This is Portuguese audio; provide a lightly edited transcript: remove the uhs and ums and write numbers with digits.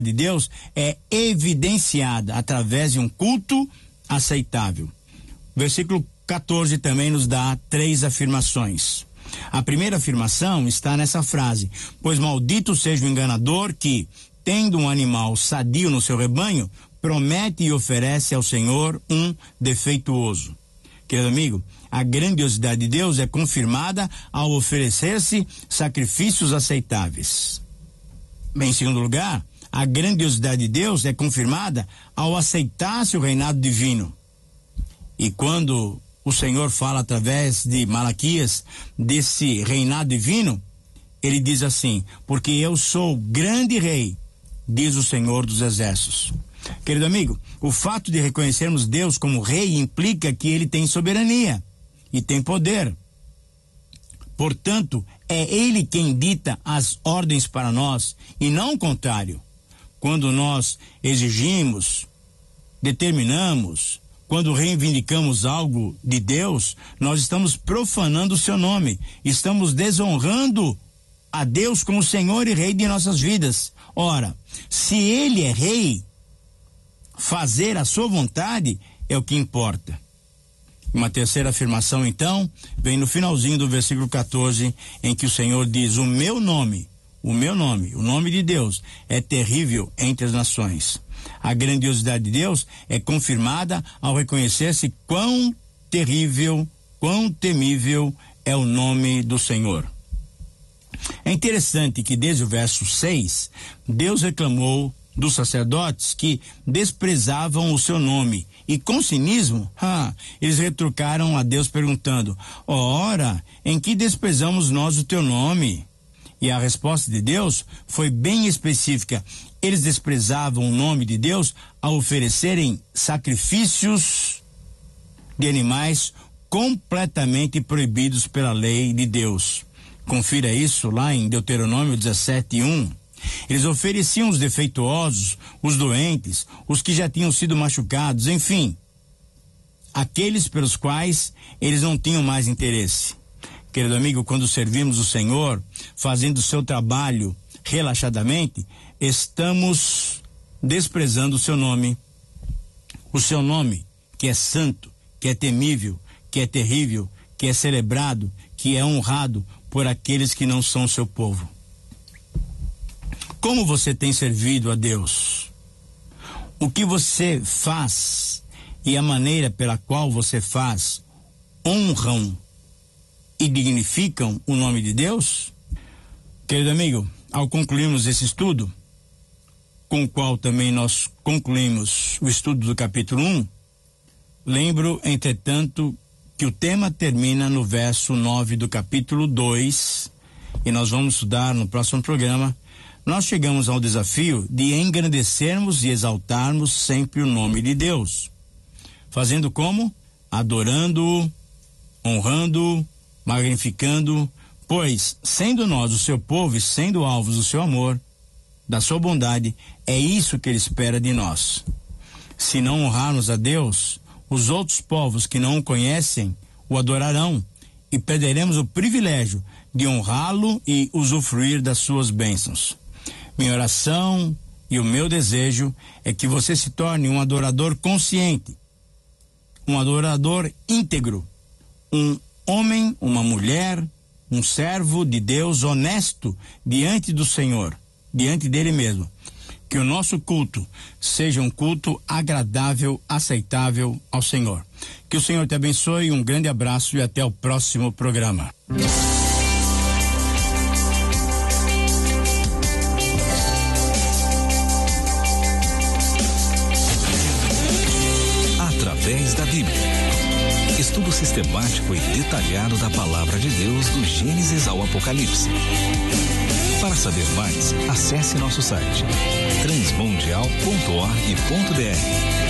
de Deus é evidenciada através de um culto aceitável. Versículo 14 também nos dá 3 afirmações. A primeira afirmação está nessa frase: pois maldito seja o enganador que, tendo um animal sadio no seu rebanho, promete e oferece ao Senhor um defeituoso. Querido amigo, a grandiosidade de Deus é confirmada ao oferecer-se sacrifícios aceitáveis. Bem, em segundo lugar, a grandiosidade de Deus é confirmada ao aceitar-se o reinado divino. E quando o Senhor fala através de Malaquias desse reinado divino, ele diz assim: porque eu sou grande rei, diz o Senhor dos Exércitos. Querido amigo, o fato de reconhecermos Deus como rei implica que ele tem soberania e tem poder. Portanto, é ele quem dita as ordens para nós e não o contrário. Quando nós exigimos, determinamos, quando reivindicamos algo de Deus, nós estamos profanando o seu nome, estamos desonrando a Deus como Senhor e Rei de nossas vidas. Ora, se ele é rei, fazer a sua vontade é o que importa. Uma terceira afirmação, então, vem no finalzinho do versículo 14, em que o Senhor diz: o nome, o nome de Deus é terrível entre as nações. A grandiosidade de Deus é confirmada ao reconhecer-se quão terrível, quão temível é o nome do Senhor. É interessante que desde o verso 6, Deus reclamou dos sacerdotes que desprezavam o seu nome e com cinismo, eles retrucaram a Deus perguntando: ora, em que desprezamos nós o teu nome? E a resposta de Deus foi bem específica. Eles desprezavam o nome de Deus ao oferecerem sacrifícios de animais completamente proibidos pela lei de Deus. Confira isso lá em Deuteronômio 17:1. Eles ofereciam os defeituosos, os doentes, os que já tinham sido machucados, enfim, aqueles pelos quais eles não tinham mais interesse. Querido amigo, quando servimos o Senhor, fazendo o seu trabalho relaxadamente, estamos desprezando o seu nome que é santo, que é temível, que é terrível, que é celebrado, que é honrado por aqueles que não são seu povo. Como você tem servido a Deus? O que você faz e a maneira pela qual você faz honram e dignificam o nome de Deus? Querido amigo, ao concluirmos esse estudo, com o qual também nós concluímos o estudo do capítulo 1, lembro, entretanto, que o tema termina no verso 9 do capítulo 2, e nós vamos estudar no próximo programa. Nós chegamos ao desafio de engrandecermos e exaltarmos sempre o nome de Deus. Fazendo como? Adorando-o, honrando-o, magnificando-o, pois, sendo nós o seu povo e sendo alvos do seu amor, da sua bondade, é isso que ele espera de nós. Se não honrarmos a Deus, os outros povos que não o conhecem o adorarão e perderemos o privilégio de honrá-lo e usufruir das suas bênçãos. Minha oração e o meu desejo é que você se torne um adorador consciente, um adorador íntegro, um homem, uma mulher, um servo de Deus honesto diante do Senhor, diante dele mesmo. Que o nosso culto seja um culto agradável, aceitável ao Senhor. Que o Senhor te abençoe, um grande abraço e até o próximo programa. Através da Bíblia. Estudo sistemático e detalhado da Palavra de Deus do Gênesis ao Apocalipse. Para saber mais, acesse nosso site transmundial.org.br.